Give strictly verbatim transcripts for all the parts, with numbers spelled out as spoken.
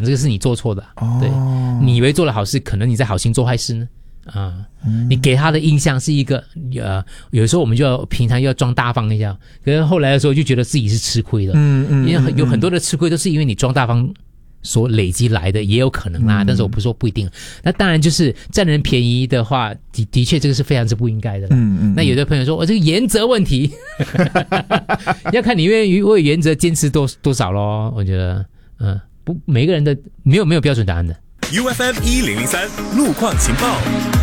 这个是你做错的。哦、对，你以为做了好事，可能你在好心做坏事呢。啊、嗯，你给他的印象是一个呃，有时候我们就要平常要装大方一下，可是后来的时候就觉得自己是吃亏的。嗯嗯，因为有很多的吃亏都是因为你装大方所累积来的，也有可能啦。嗯、但是我不说不一定。那当然就是占人便宜的话，的的确这个是非常之不应该的。嗯嗯。那有的朋友说，我、哦、这个原则问题，要看你愿意为原则坚持多多少咯。我觉得，嗯、呃，不，每个人的没有没有标准答案的。 U F M 一零零三路况情报。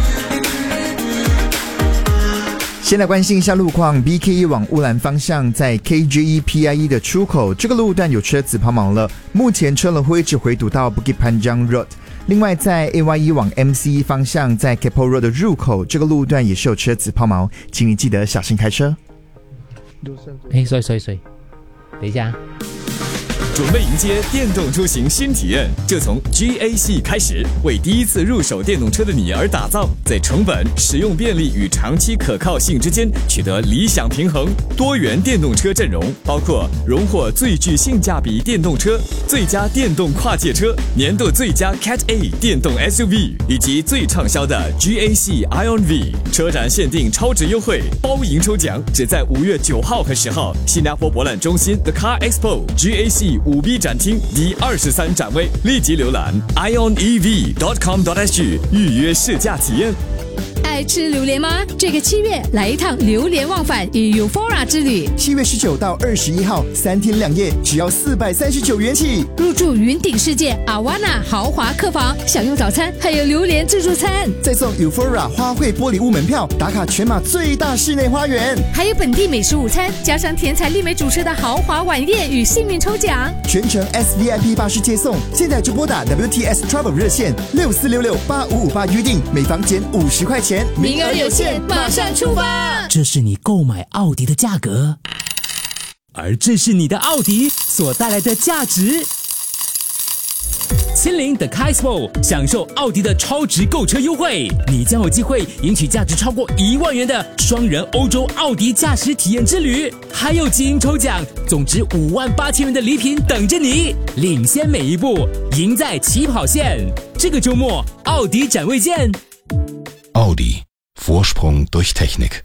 先来关心一下路况 ，B K 一往乌兰方向，在 K J E P I E 的出口，这个路段有车子抛锚了，目前车龙会一直回堵到 Bukit Panjang Road。另外，在 A Y E 往 M C E 方向，在 Keppel Road 的入口，这个路段也是有车子抛锚，请你记得小心开车。 哎，所以所以所以，等一下。 准备迎接电动出行新体验，就从 G A C 开始，为第一次入手电动车的你而打造，在成本、使用便利与长期可靠性之间取得理想平衡。多元电动车阵容包括荣获最具性价比电动车、最佳电动跨界车、年度最佳 Cat A 电动 S U V 以及最畅销的 G A C Ion V。车展限定超值优惠，包赢抽奖，只在五月九号和十号，新加坡博览中心 The Car Expo G A C五 B 展厅第二十三展位，立即浏览 i o n e v dot com dot s g 预约试驾体验。 爱吃榴莲吗？这个七月来一趟榴莲忘返与 Euphoria 之旅。 七月十九到二十一号，三天两夜，只要四百三十九元起。 入住云顶世界阿瓦纳豪华客房，享用早餐，还有榴莲自助餐， 再送 Euphoria 花卉玻璃屋门票，打卡全马最大室内花园， 还有本地美食午餐，加上甜彩丽美主持的豪华晚宴与幸运抽奖， 全程 S V I P 巴士接送。现在就拨打 W T S Travel 热线六四六六八五五八预定，每房减五十块钱。 名额有限，马上出发！ 这是你购买奥迪的价格，而这是你的奥迪所带来的价值。亲临 The Car Expo， 享受奥迪的超值购车优惠，你将有机会赢取价值超过一万元的双人欧洲奥迪驾驶体验之旅，还有基因抽奖，总值五万八千元的礼品等着你，领先每一步，赢在起跑线。这个周末，奥迪展位见。 奥迪 Vorsprung durch Technik。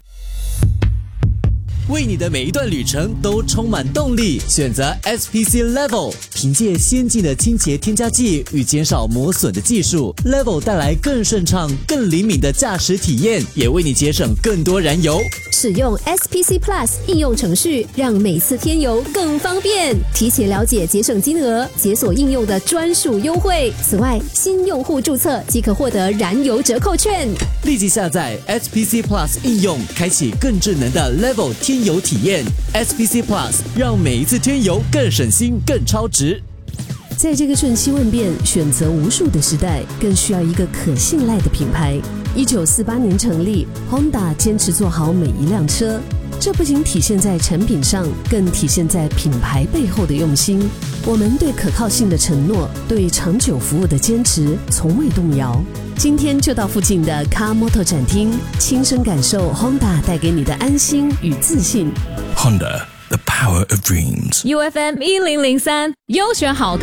为你的每一段旅程都充满动力，选择 S P C Level， 凭借先进的清洁添加剂与减少磨损的技术 ，Level 带来更顺畅、更灵敏的驾驶体验，也为你节省更多燃油。 使用 S P C Plus 应用程序，让每次添油更方便。提前了解节省金额，解锁应用的专属优惠。此外，新用户注册即可获得燃油折扣券。 立即下载 S P C Plus 应用，开启更智能的 Level 添油体验。S P C Plus 让每一次添油更省心、更超值。 在这个瞬息万变、选择无数的时代，更需要一个可信赖的品牌。一九四八年成立 ，Honda 坚持做好每一辆车，这不仅体现在产品上，更体现在品牌背后的用心。我们对可靠性的承诺，对长久服务的坚持，从未动摇。今天就到附近的 Car Motor 展厅，亲身感受 Honda 带给你的安心与自信。 Honda, the power of dreams。 U F M 一零零三，优选好歌。